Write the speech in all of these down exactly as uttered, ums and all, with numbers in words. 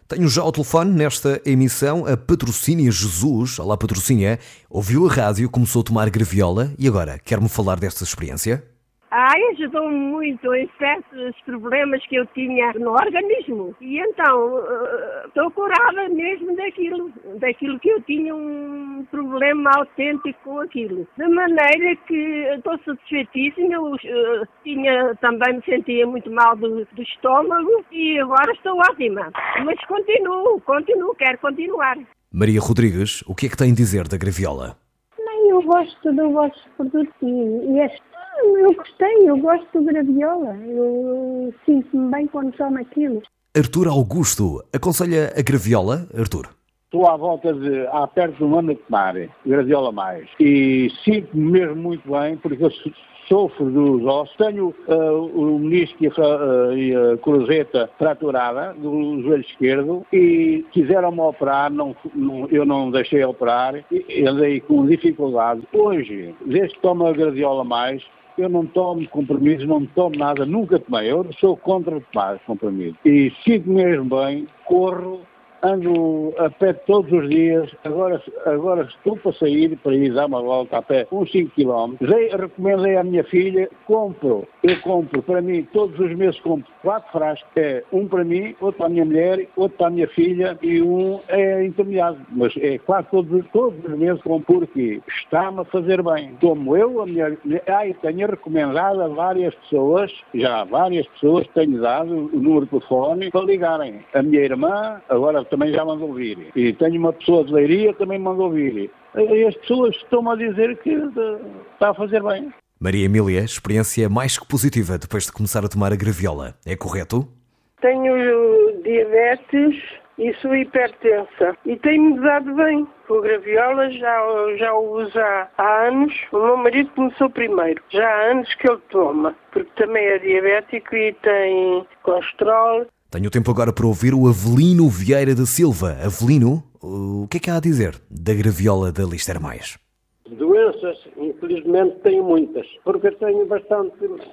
Tenho já ao telefone, nesta emissão, a Patrocínia Jesus. Olá, Patrocínia. Ouviu a rádio, começou a tomar graviola e agora, quer-me falar desta experiência? Ai, ajudou-me muito em certos problemas que eu tinha no organismo. E então, estou curada mesmo daquilo, daquilo que eu tinha um problema autêntico com aquilo. De maneira que estou satisfeitíssima, eu uh, tinha, também me sentia muito mal do, do estômago e agora estou ótima. Mas continuo, continuo, quero continuar. Maria Rodrigues, o que é que tem a dizer da graviola? Não, eu gosto do vosso produto e este eu gostei, eu gosto do graviola, eu sinto-me bem quando tomo aquilo. Artur Augusto, aconselha a graviola, Artur? Estou à volta de, há perto de um ano a tomar graviola mais e sinto-me mesmo muito bem porque eu sofro dos ossos, tenho uh, o menisco e a, uh, e a cruzeta fraturada do joelho esquerdo e quiseram-me operar, não, não, eu não deixei operar, e andei com dificuldade. Hoje, desde que tomo a graviola mais, eu não tomo comprimidos, não tomo nada, nunca tomei. Eu sou contra tomar comprimidos. E sinto mesmo bem, corro, ando a pé todos os dias, agora, agora estou para sair, para ir dar uma volta a pé, uns cinco quilómetros. Recomendei à minha filha, compro, eu compro para mim, todos os meses compro quatro frascos, é um para mim, outro para a minha mulher, outro para a minha filha e um é intermediário. Mas é quase todos, todos os meses compro porque está-me a fazer bem. Como eu, a minha, ai, tenho recomendado a várias pessoas, já várias pessoas tenho dado o número de telefone para ligarem. A minha irmã, agora também já mandou vir. E tenho uma pessoa de Leiria que também mandou vir. E as pessoas estão a dizer que está a fazer bem. Maria Emília, experiência mais que positiva depois de começar a tomar a graviola. É correto? Tenho diabetes e sou hipertensa. E tem-me dado bem. O graviola já, já o uso há, há anos. O meu marido começou primeiro. Já há anos que ele toma. Porque também é diabético e tem colesterol. Tenho tempo agora para ouvir o Avelino Vieira da Silva. Avelino, o que é que há a dizer da graviola da Lister Mais? Doenças, infelizmente, tenho muitas, porque tenho bastante,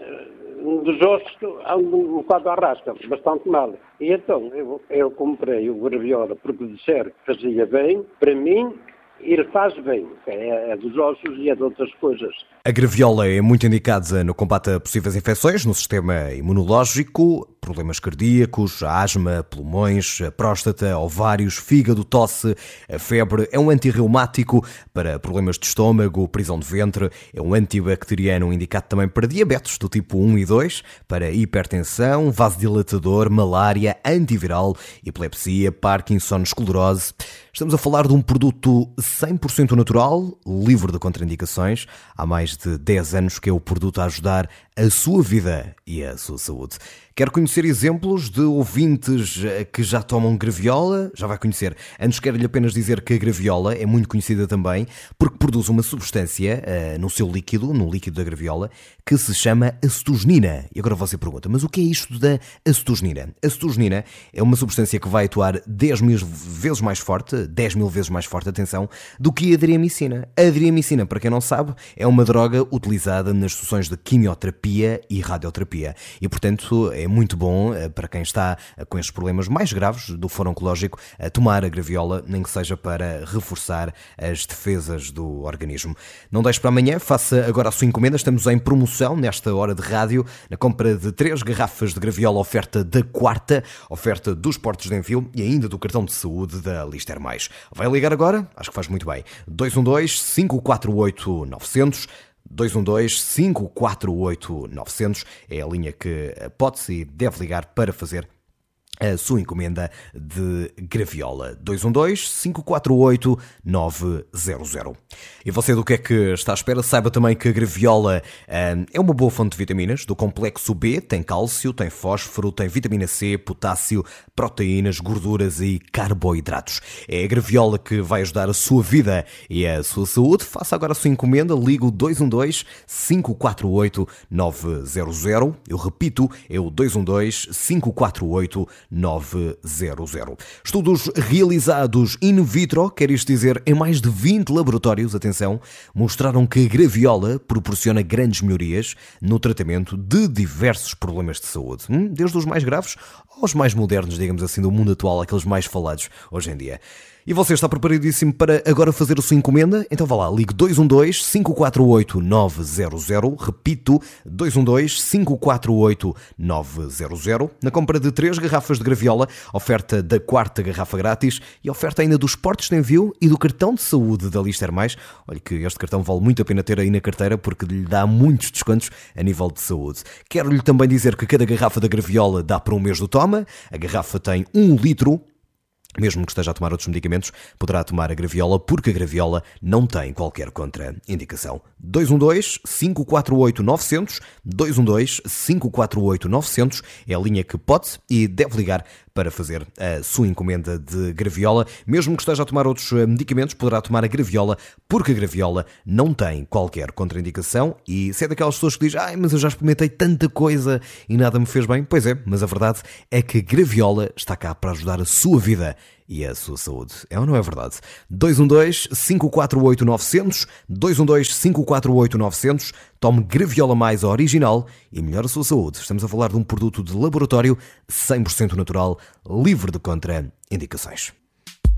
dos ossos, ando um bocado à rasca, bastante mal. E então, eu, eu comprei o graviola porque disseram que fazia bem, para mim, ele faz bem, é, é dos ossos e é de outras coisas. A graviola é muito indicada no combate a possíveis infecções no sistema imunológico, problemas cardíacos, asma, pulmões, próstata, ovários, fígado, tosse, a febre. É um antirreumático para problemas de estômago, prisão de ventre. É um antibacteriano indicado também para diabetes do tipo um e dois, para hipertensão, vasodilatador, malária, antiviral, epilepsia, Parkinson, esclerose. Estamos a falar de um produto cem por cento natural, livre de contraindicações. Há mais de dez anos que é o produto a ajudar a sua vida e a sua saúde. Quer conhecer exemplos de ouvintes que já tomam graviola? Já vai conhecer. Antes quero-lhe apenas dizer que a graviola é muito conhecida também porque produz uma substância uh, no seu líquido, no líquido da graviola, que se chama acetogenina. E agora você pergunta, mas o que é isto da acetogenina? A acetogenina é uma substância que vai atuar dez mil vezes mais forte, dez mil vezes mais forte, atenção, do que a adriamicina. A adriamicina, para quem não sabe, é uma droga utilizada nas sessões de quimioterapia e radioterapia. E, portanto, é muito bom para quem está com estes problemas mais graves do foro oncológico a tomar a graviola, nem que seja para reforçar as defesas do organismo. Não deixe para amanhã, faça agora a sua encomenda. Estamos em promoção nesta hora de rádio, na compra de três garrafas de graviola, oferta da quarta, oferta dos portos de envio e ainda do cartão de saúde da Lister Mais. Vai ligar agora? Acho que faz muito bem. dois um dois, cinco quatro oito, nove zero zero. dois um dois, cinco quatro oito, nove zero zero é a linha que pode e deve ligar para fazer a sua encomenda de graviola. dois um dois, cinco quatro oito, nove zero zero. E você do que é que está à espera? Saiba também que a graviola hum, é uma boa fonte de vitaminas do complexo B, tem cálcio, tem fósforo, tem vitamina C, potássio, proteínas, gorduras e carboidratos. É a graviola que vai ajudar a sua vida e a sua saúde. Faça agora a sua encomenda, ligue o dois um dois, cinco quatro oito, nove zero zero. Eu repito, é o dois um dois, cinco quatro oito, nove zero zero. Estudos realizados in vitro, quer isto dizer, em mais de vinte laboratórios, atenção, mostraram que a graviola proporciona grandes melhorias no tratamento de diversos problemas de saúde, desde os mais graves aos mais modernos, digamos assim, do mundo atual, aqueles mais falados hoje em dia. E você está preparadíssimo para agora fazer a sua encomenda? Então vá lá, ligue dois um dois, cinco quatro oito, nove zero zero, repito, dois um dois, cinco quatro oito, nove zero zero. Na compra de três garrafas de graviola, oferta da quarta garrafa grátis e oferta ainda dos portos de envio e do cartão de saúde da Lister Mais. Olha que este cartão vale muito a pena ter aí na carteira porque lhe dá muitos descontos a nível de saúde. Quero-lhe também dizer que cada garrafa da graviola dá para um mês do toma. A garrafa tem um litro. Mesmo que esteja a tomar outros medicamentos, poderá tomar a graviola porque a graviola não tem qualquer contraindicação. dois um dois, cinco quatro oito, nove zero zero, dois um dois, cinco quatro oito, nove zero zero é a linha que pode e deve ligar para fazer a sua encomenda de graviola. Mesmo que esteja a tomar outros medicamentos, poderá tomar a graviola porque a graviola não tem qualquer contraindicação. E se é daquelas pessoas que dizem, ai, mas eu já experimentei tanta coisa e nada me fez bem, pois é, mas a verdade é que a graviola está cá para ajudar a sua vida e a sua saúde. É ou não é verdade? dois um dois, cinco quatro oito, nove zero zero, dois um dois, cinco quatro oito, nove zero zero. Tome Graviola Mais a original e melhore a sua saúde. Estamos a falar de um produto de laboratório cem por cento natural, livre de contraindicações.